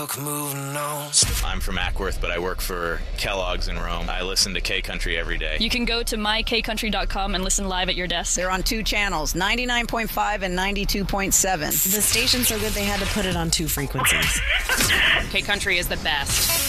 I'm from Ackworth, but I work for Kellogg's in Rome. I listen to K-Country every day. You can go to mykcountry.com and listen live at your desk. They're on 2 channels, 99.5 and 92.7. The station's so good they had to put it on 2 frequencies. K-Country is the best.